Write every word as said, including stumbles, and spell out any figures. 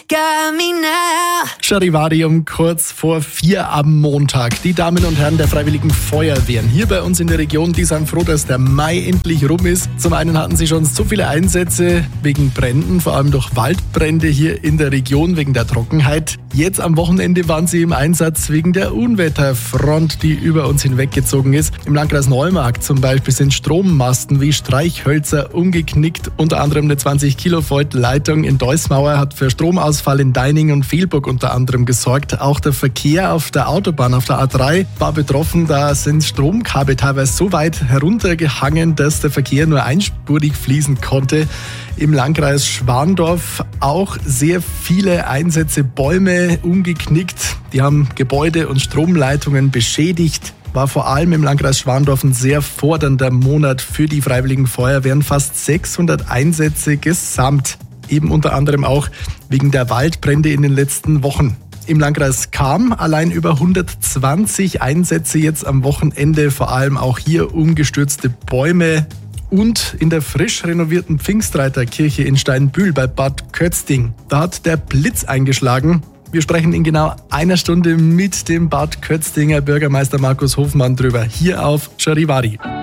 got me now. Charivari um kurz vor vier am Montag. Die Damen und Herren der Freiwilligen Feuerwehren hier bei uns in der Region, die sind froh, dass der Mai endlich rum ist. Zum einen hatten sie schon so viele Einsätze wegen Bränden, vor allem durch Waldbrände hier in der Region wegen der Trockenheit. Jetzt am Wochenende waren sie im Einsatz wegen der Unwetterfront, die über uns hinweggezogen ist. Im Landkreis Neumarkt zum Beispiel sind Strommasten wie Streichhölzer umgeknickt. Unter anderem eine zwanzig Kilovolt Leitung in Deusmauer hat für Stromausfall in Deining und Velburg unter anderem gesorgt. Auch der Verkehr auf der Autobahn, auf der A drei, war betroffen. Da sind Stromkabel teilweise so weit heruntergehangen, dass der Verkehr nur einspurig fließen konnte. Im Landkreis Schwandorf auch sehr viele Einsätze, Bäume umgeknickt. Die haben Gebäude und Stromleitungen beschädigt. War vor allem im Landkreis Schwandorf ein sehr fordernder Monat für die Freiwilligen Feuerwehren. Fast sechshundert Einsätze gesamt. Eben unter anderem auch wegen der Waldbrände in den letzten Wochen. Im Landkreis Cham allein über hundertzwanzig Einsätze jetzt am Wochenende. Vor allem auch hier umgestürzte Bäume. Und in der frisch renovierten Pfingstreiterkirche in Steinbühl bei Bad Kötzting. Da hat der Blitz eingeschlagen. Wir sprechen in genau einer Stunde mit dem Bad Kötztinger Bürgermeister Markus Hofmann drüber. Hier auf Charivari.